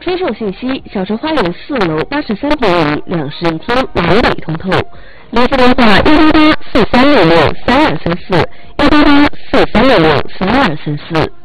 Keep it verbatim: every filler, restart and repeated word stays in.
车售信息：小城花园四楼八十三平米，两室一厅，南北通透。联系电话：幺八八四三六六三二三四，幺八八四三六六三二三四。